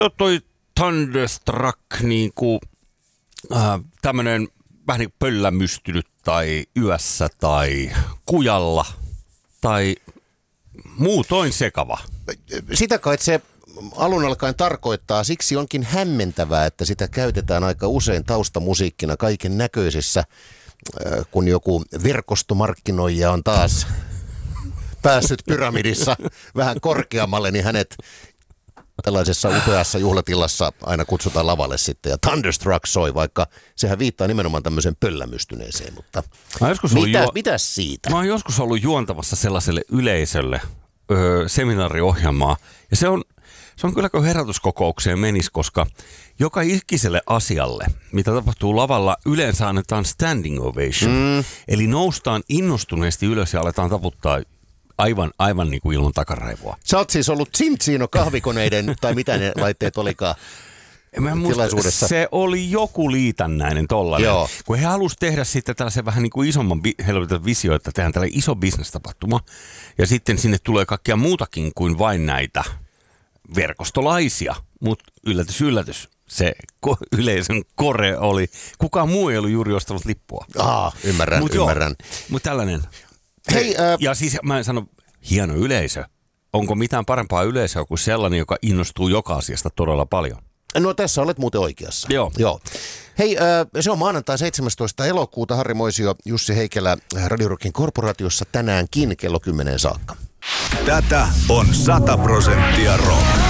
Toi Thunderstruck niinku tämmönen vähän niin kuin pöllämystynyt tai yössä tai kujalla tai muutoin sekava. Sitä kai se alun alkaen tarkoittaa, siksi onkin hämmentävää, että sitä käytetään aika usein taustamusiikkina kaiken näköisissä, kun joku verkostomarkkinoija on taas päässyt pyramidissa vähän korkeammalle, niin hänet tällaisessa upeassa juhlatilassa aina kutsutaan lavalle sitten ja Thunderstruck soi, vaikka sehän viittaa nimenomaan tämmöiseen pöllämystyneeseen, mutta mitäs siitä? Mä oon joskus ollut juontamassa sellaiselle yleisölle seminaariohjelmaa ja se on kyllä kun herätyskokoukseen menisi, koska joka ikiselle asialle, mitä tapahtuu lavalla, yleensä annetaan standing ovation. Eli noustaan innostuneesti ylös ja aletaan taputtaa aivan niin kuin ilman takaraivoa. Sä oot siis ollut Cinzino kahvikoneiden, tai mitä ne laitteet olikaan tilaisuudessa? Se oli joku liitännäinen tollainen. Joo. Kun he halusivat tehdä sitten tällaisen vähän niin kuin isomman visio, että tehdään tällainen iso bisnestapahtuma. Ja sitten sinne tulee kaikkea muutakin kuin vain näitä verkostolaisia. Mutta yllätys, se yleisön kore oli, kukaan muu ei ollut juuri ostanut lippua. Ymmärrän. Mutta tällainen. Hei, ja siis mä sanon, hieno yleisö. Onko mitään parempaa yleisöä kuin sellainen, joka innostuu joka asiasta todella paljon? No tässä olet muuten oikeassa. Joo. Hei, se on maanantai 17. elokuuta. Harri Moisio, Jussi Heikelä Radio Rockin korporaatiossa tänäänkin kello 10 saakka. Tätä on 100% rock.